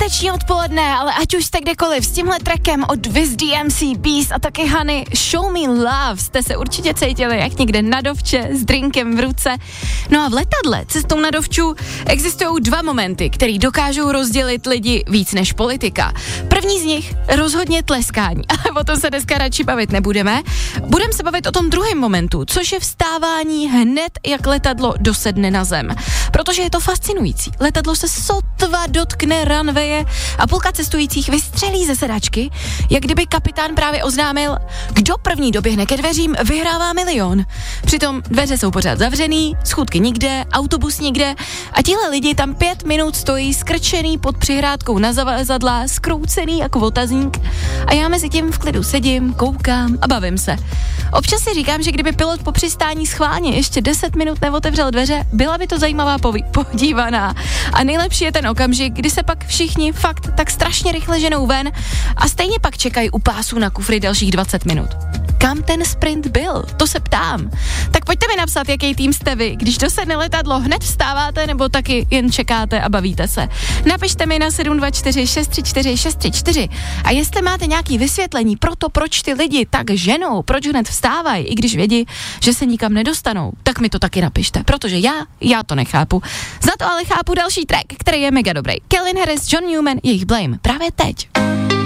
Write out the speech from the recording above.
Středeční odpoledne, ale ať už jste kdekoliv, s tímhle trackem od Wiz DMC, Beast a taky Honey, Show Me Love, jste se určitě cítili jak někde na dovče s drinkem v ruce. No a v letadle cestou na dovču existují dva momenty, který dokážou rozdělit lidi víc než politika. První z nich rozhodně tleskání, ale o tom se dneska radši bavit nebudeme. Budeme se bavit o tom druhém momentu, což je vstávání hned, jak letadlo dosedne na zem. Protože je to fascinující. Letadlo se sotva dotkne runwaye a půlka cestujících vystřelí ze sedačky, jak kdyby kapitán právě oznámil, kdo první doběhne ke dveřím, vyhrává milion. Přitom dveře jsou pořád zavřený, schůdky nikde, autobus nikde a tihle lidi tam 5 minut stojí skrčený pod přihrádkou na zavazadla, skroucený jako otazník a já mezi tím v klidu sedím, koukám a bavím se. Občas si říkám, že kdyby pilot po přistání schválně ještě 10 minut neotevřel dveře, byla by to zajímavá podívaná. A nejlepší je ten okamžik, kdy se pak všichni fakt tak strašně rychle ženou ven a stejně pak čekají u pásů na kufry dalších 20 minut. Kam ten sprint byl? To se ptám. Tak pojďte mi napsat, jaký tým jste vy. Když dosedne letadlo, hned vstáváte nebo taky jen čekáte a bavíte se. Napište mi na 724 634 634 a jestli máte nějaký vysvětlení pro to, proč ty lidi tak ženou, proč hned vstávají, i když vědí, že se nikam nedostanou, tak mi to taky napište, protože já to nechápu. Za to ale chápu další track, který je mega dobrý. Calvin Harris, John Newman, jejich Blame právě teď.